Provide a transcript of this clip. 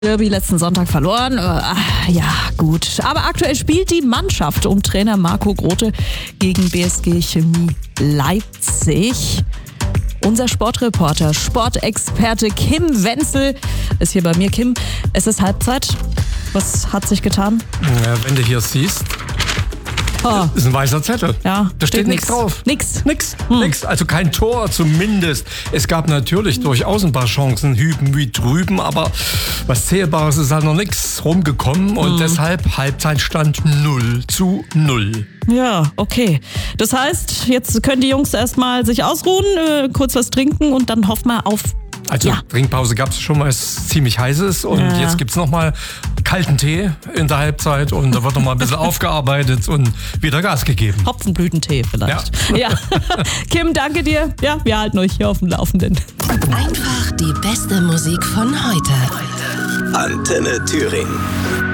Derby letzten Sonntag verloren. Ja, gut. Aber aktuell spielt die Mannschaft um Trainer Marco Grote gegen BSG Chemie Leipzig. Unser Sportreporter, Sportexperte Kim Wenzel ist hier bei mir. Kim, es ist Halbzeit. Was hat sich getan? Ja, wenn du hier siehst, ist ein weißer Zettel. Ja, da steht nichts drauf. Nix. Also kein Tor zumindest. Es gab natürlich durchaus ein paar Chancen, hüben wie drüben, aber was Zählbares ist halt noch nichts rumgekommen und deshalb Halbzeitstand 0:0. Ja, okay. Das heißt, jetzt können die Jungs erstmal sich ausruhen, kurz was trinken und dann hoffen wir auf... Also Trinkpause gab es schon mal, es ziemlich heiß ist und jetzt gibt es nochmal kalten Tee in der Halbzeit und da wird nochmal ein bisschen aufgearbeitet und wieder Gas gegeben. Hopfenblütentee vielleicht. Ja. Kim, danke dir. Ja, wir halten euch hier auf dem Laufenden. Einfach die beste Musik von heute. Antenne Thüringen.